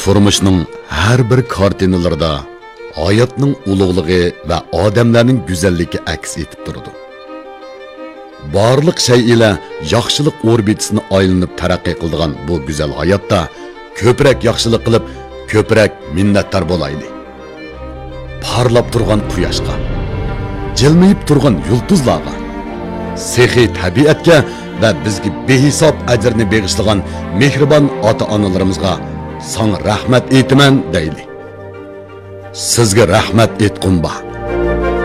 turmuşning har bir kartinalarida hayotning ulug'ligi va odamlarning go'zalligi aks etib turadi. Barliq shay ila yaxshilik orbitasini aylanib taraqqiy qiladigan bu go'zal hayotda ko'proq yaxshilik qilib, ko'proq minnatdor bo'laylik. Parlab turgan quyoshga, jilmayib turgan yulduzlarga, sehiy tabiatga va bizga behisob ajrni beg'ishlagan mehribon ota-onalarimizga sana rahmat etaman deyli. Sizga rahmat etqunba.